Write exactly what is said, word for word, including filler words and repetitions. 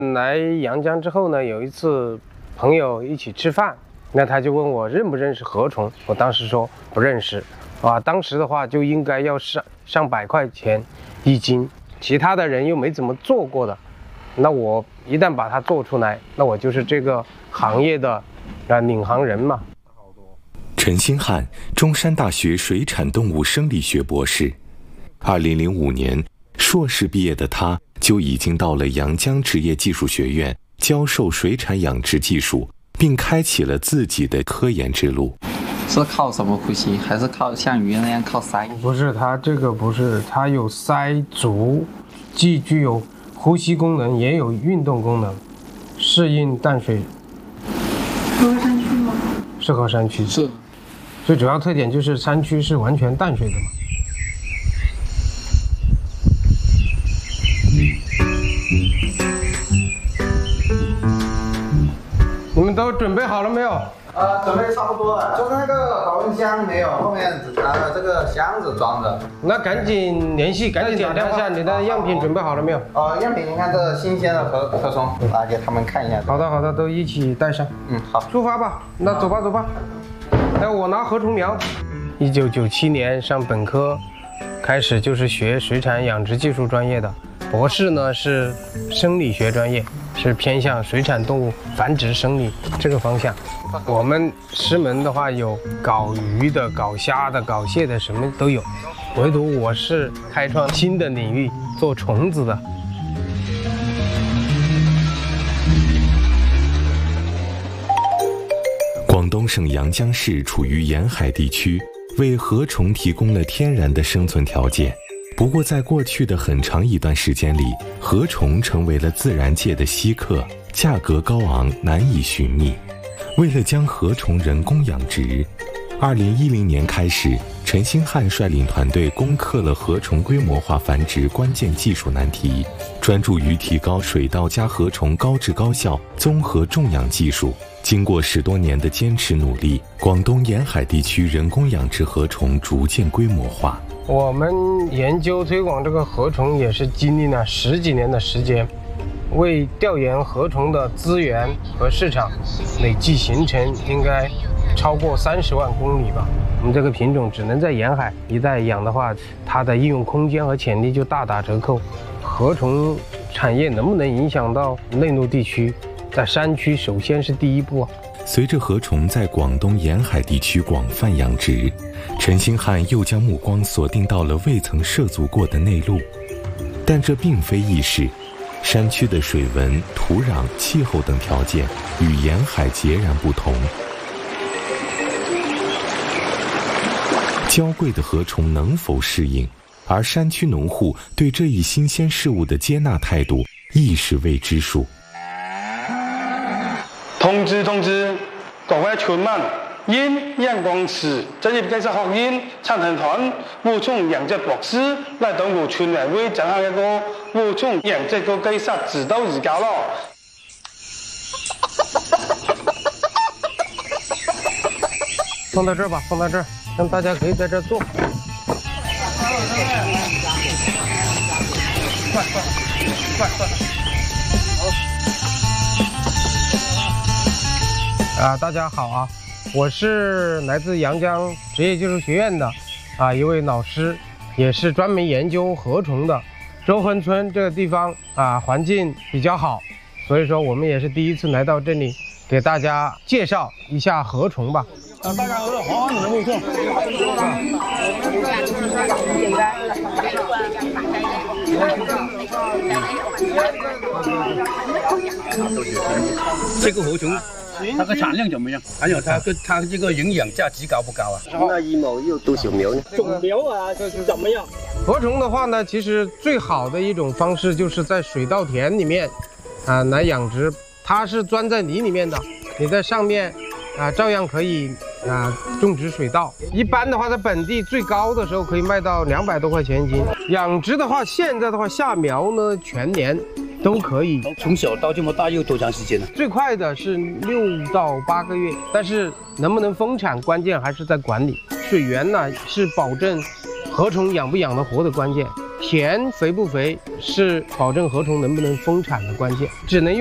来阳江之后呢，有一次朋友一起吃饭，那他就问我认不认识河虫，我当时说不认识，啊，当时的话就应该要上上百块钱一斤，其他的人又没怎么做过的，那我一旦把它做出来，那我就是这个行业的啊领航人嘛。 陈新汉，中山大学水产动物生理学博士。二零零五年，硕士毕业的他就已经到了阳江职业技术学院教授水产养殖技术，并开启了自己的科研之路。 是靠什么呼吸？还是靠像鱼那样靠鳃？ 不是，它这个不是，它有鳃足，既具有呼吸功能，也有运动功能，适应淡水。 适合山区吗？ 适合山区。 是。 最主要特点就是山区是完全淡水的嘛。你们都准备好了没有？ 呃，准备差不多了，就是那个保温箱没有，后面只拿了这个箱子装着。 那赶紧联系，赶紧检查一下你的样品准备好了没有？ 呃，样品你看这新鲜的河河虫，来给他们看一下。 好的好的，都一起带上。 嗯，好， 出发吧。那走吧走吧。哎，我拿河虫苗。一九九七年上本科，开始就是学水产养殖技术专业的，博士呢是生理学专业，是偏向水产动物繁殖生理这个方向。我们师门的话有搞鱼的、搞虾的、搞蟹的，什么都有，唯独我是开创新的领域，做虫子的。 广东省阳江市处于沿海地区，为河虫提供了天然的生存条件。不过在过去的很长一段时间里，河虫成为了自然界的稀客，价格高昂，难以寻觅。为了将河虫人工养殖，二零一零年开始，陈新汉率领团队攻克了河虫规模化繁殖关键技术难题，专注于提高水稻加河虫高质高效综合种养技术。经过十多年的坚持努力，广东沿海地区人工养殖河虫逐渐规模化。 我们研究推广这个河虫也是经历了十几年的时间，为调研河虫的资源和市场，累计形成应该超过三十万公里吧。我们这个品种只能在沿海一带养的话，它的应用空间和潜力就大打折扣。河虫产业能不能影响到内陆地区？在山区首先是第一步啊。 随着河虫在广东沿海地区广泛养殖，陈新汉又将目光锁定到了未曾涉足过的内陆。但这并非易事，山区的水文、土壤、气候等条件与沿海截然不同。娇贵的河虫能否适应？而山区农户对这一新鲜事物的接纳态度亦是未知数。 通知通知，各位村民，因阳光市职業技術學院陳恒團湖蟲養殖博士來到我村嚟會進行一個湖蟲養殖個技術指導研究咯。 放到这儿吧，放到这儿，让大家可以在这儿坐。快快快快！啊，大家好啊，我是来自阳江职业技术学院的啊一位老师，也是专门研究河虫的。周亨村这个地方啊，环境比较好，所以说我们也是第一次来到这里，给大家介绍一下河虫吧。啊，大家好，好好你们没错。 这个河虫它的产量怎么样？还有它跟它这个营养价值高不高啊？ 那一亩有多少苗呢？ 种苗啊，这是怎么样？ 河虫的话呢，其实最好的一种方式就是在水稻田里面啊来养殖，它是钻在泥里面的，你在上面啊照样可以啊种植水稻。一般的话，在本地最高的时候可以卖到两百多块钱一斤。养殖的话，现在的话下苗呢全年都可以。 从小到这么大又多长时间呢？ 最快的是六到八个月，但是能不能丰产，关键还是在管理。水源呢是保证河虫养不养得活的关键。 田肥不肥是保证禾虫能不能丰产的关键，只能用。